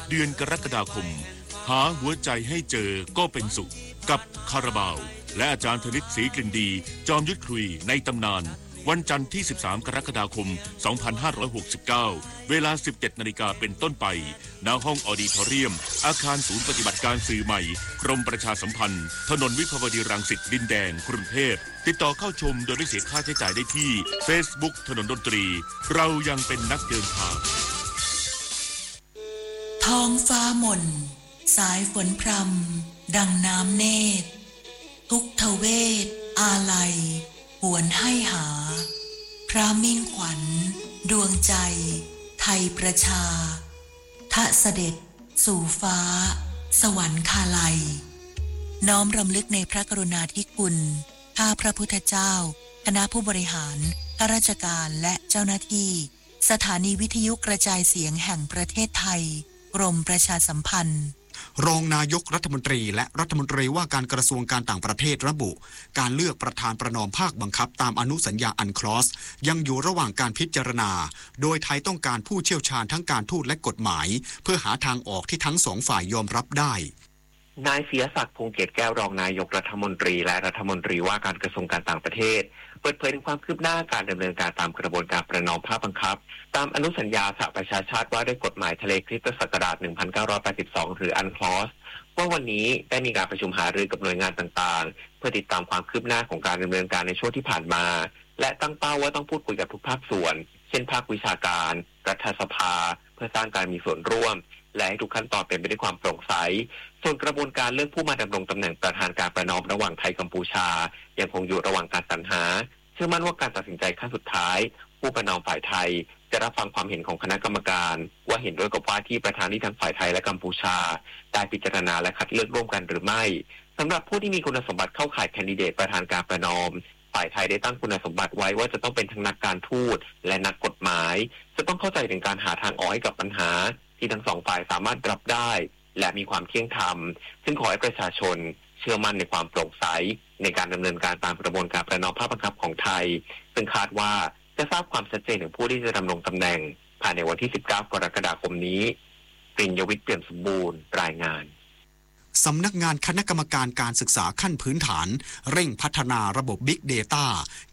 เดือนกรกฎาคมหาหัวใจให้เจอก็เป็นสุขกับคาราบาวและอาจารย์ธนิตศรีกลิ่นดีจอมยุทธคุยในตำนานวันจันทร์ที่13กรกฎาคม2569เวลา 17 นาฬิกาเป็นต้นไปณห้องออดิทอเรียมอาคารศูนย์ปฏิบัติการสื่อใหม่กรมประชาสัมพันธ์ถนนวิภาวดีรังสิตดินแดงกรุงเทพติดต่อเข้าชมโดยไม่เสียค่าใช้จ่ายได้ที่ Facebook ถนนดนตรีเรายังเป็นนักเดินทางท้องฟ้าหม่นสายฝนพรำดังน้ำเนตรทุกทเวทอาลัยหวนให้หาพระมิ่งขวัญดวงใจไทยประชาทะเสด็จสู่ฟ้าสวรรคาลัยน้อมรำลึกในพระกรุณาธิคุณข้าพระพุทธเจ้าคณะผู้บริหารข้าราชการและเจ้าหน้าที่สถานีวิทยุกระจายเสียงแห่งประเทศไทยกรมประชาสัมพันธ์รองนายกรัฐมนตรีและรัฐมนตรีว่าการกระทรวงการต่างประเทศระบุการเลือกประธานประนอมภาคบังคับตามอนุสัญญาอันคลอสยังอยู่ระหว่างการพิจารณาโดยไทยต้องการผู้เชี่ยวชาญทั้งการทูตและกฎหมายเพื่อหาทางออกที่ทั้งสองฝ่ายยอมรับได้นายเสียศักดิ์พงษ์เกตแก้วรองนายกรัฐมนตรีและรัฐมนตรีว่าการกระทรวงการต่างประเทศเปิดเผยถึงความคืบหน้าการดำเนินการตามกระบวนการประนอมภาคบังคับตามอนุสัญญาสหประชาชาติว่าด้วยกฎหมายทะเลคริสตศักราช 1982 หรืออันคลอสว่าวันนี้ได้มีการประชุมหารือกับหน่วยงานต่างๆเพื่อติดตามความคืบหน้าของการดำเนินการในช่วงที่ผ่านมาและตั้งเป้าว่าต้องพูดคุยกับทุกภาคส่วนเช่นภาควิชาการรัฐสภาเพื่อสร้างการมีส่วนร่วมและให้ทุกขั้นตอนเป็นไปด้วยความโปร่งใสส่วนกระบวนการเลือกผู้มาดำรงตำแหน่งประธานการประนอมระหว่างไทยกัมพูชายังคงอยู่ระหว่างการสรรหาเชื่อมั่นว่าการตัดสินใจขั้นสุดท้ายผู้ประนอมฝ่ายไทยจะรับฟังความเห็นของคณะกรรมการว่าเห็นด้วยกับว่าที่ประธานที่ทั้งฝ่ายไทยและกัมพูชาได้พิจารณาและคัดเลือกร่วมกันหรือไม่สำหรับผู้ที่มีคุณสมบัติเข้าข่ายแคนดิเดตประธานการประนอมฝ่ายไทยได้ตั้งคุณสมบัติไว้ว่าจะต้องเป็นทั้งนักการทูตและนักกฎหมายจะต้องเข้าใจถึงการหาทางออกให้กับปัญหาที่ทั้งสองฝ่ายสามารถรับได้และมีความเที่ยงธรรมซึ่งขอให้ประชาชนเชื่อมั่นในความโปร่งใสในการดำเนินการตามกระบวนการประนอมภาคบังคับของไทยซึ่งคาดว่าจะทราบความชัดเจนถึงผู้ที่จะดำรงตำแหน่งภายในวันที่ 19 กรกฎาคมนี้ปริญญวิทย์เปี่ยมสมบูรณ์รายงานสำนักงานคณะกรรมการการศึกษาขั้นพื้นฐานเร่งพัฒนาระบบ Big Data